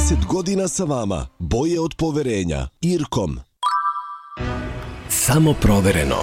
30 godina sa vama. Boje od poverenja. Irkom. Samo provereno.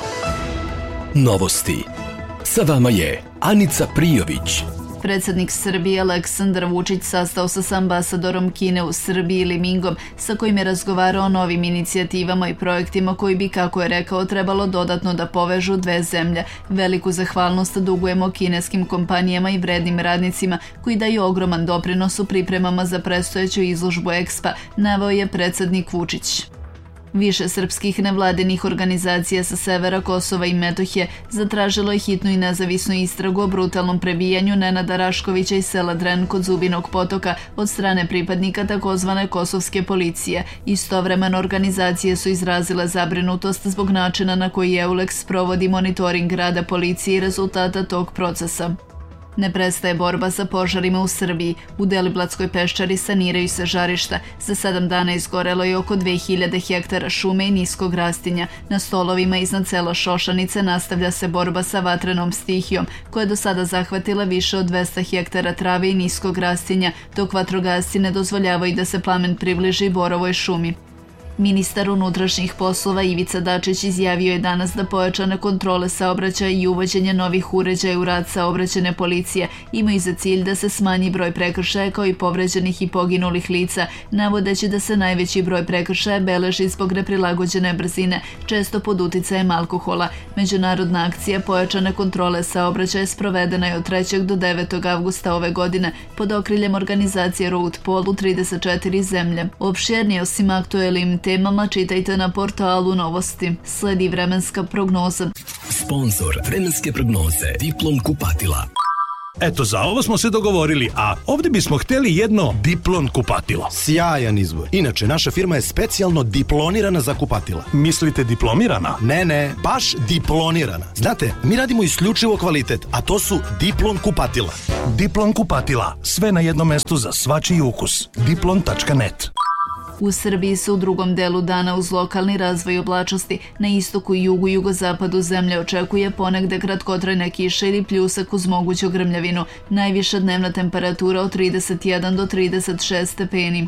Novosti. Sa vama je Anica Prijović. Predsjednik Srbije Aleksandar Vučić sastao se sa ambasadorom Kine u Srbiji Li Mingom, sa kojim je razgovarao o novim inicijativama i projektima koji bi, kako je rekao, trebalo dodatno da povežu dve zemlje. Veliku zahvalnost dugujemo kineskim kompanijama i vrednim radnicima koji daju ogroman doprinos u pripremama za predstojeću izložbu Expa, naveo je predsjednik Vučić. Više srpskih nevladinih organizacija sa severa Kosova i Metohije zatražilo je hitnu i nezavisnu istragu o brutalnom prebijanju Nenada Raškovića iz sela Dren kod Zubinog potoka od strane pripadnika takozvane kosovske policije. Istovremeno organizacije su izrazile zabrinutost zbog načina na koji EULEX provodi monitoring rada policije i rezultata tog procesa. Ne prestaje borba sa požarima u Srbiji. U Deliblatskoj peščari saniraju se žarišta. Za 7 dana izgorelo je oko 2000 hektara šume i niskog rastinja. Na stolovima iznad sela Šošanice nastavlja se borba sa vatrenom stihijom, koja je do sada zahvatila više od 200 hektara trave i niskog rastinja, dok vatrogasci ne dozvoljavaju da se plamen približi borovoj šumi. Ministar unutrašnjih poslova Ivica Dačić izjavio je danas da pojačane kontrole saobraćaja i uvođenje novih uređaja u rad saobraćajne policije imaju za cilj da se smanji broj prekršaja kao i povređenih i poginulih lica, navodeći da se najveći broj prekršaja beleži zbog neprilagođene brzine, često pod uticajem alkohola. Međunarodna akcija pojačane kontrole saobraćaja sprovedena je od 3. do 9. avgusta ove godine pod okriljem organizacije Road Pol u 34 zemlje. Opširnije osim aktuelnim temama čitajte na portalu Novosti. Sledi vremenska prognoza. Sponzor vremenske prognoze Diplom kupatila. Eto, za ovo smo se dogovorili, a ovdje bismo htjeli jedno Diplom kupatilo. Sjajan izbor. Inače, naša firma je specijalno diplonirana za kupatila. Mislite diplomirana? Ne, baš diplonirana. Znate, mi radimo isključivo kvalitet, a to su Diplom kupatila. Diplom kupatila. Sve na jednom mestu za svačiji ukus. Diplom.net. U Srbiji se u drugom delu dana uz lokalni razvoj oblačnosti na istoku i jugu i jugozapadu zemlje očekuje ponegde kratkotrajna kiša ili pljusak uz moguću grmljavinu. Najviša dnevna temperatura od 31 do 36 stepeni.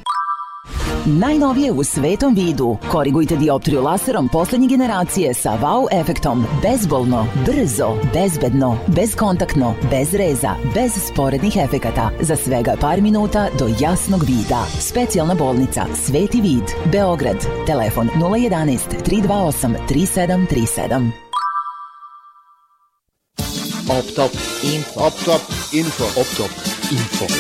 Najnovije u svetom vidu. Korigujte dioptriju laserom poslednje generacije sa wow efektom. Bezbolno, brzo, bezbedno, bezkontaktno, bez reza, bez sporednih efekata. Za svega par minuta do jasnog vida. Specijalna bolnica Sveti vid, Beograd. Telefon 011 328 3737. Optop Info. Optop Info. Optop Info.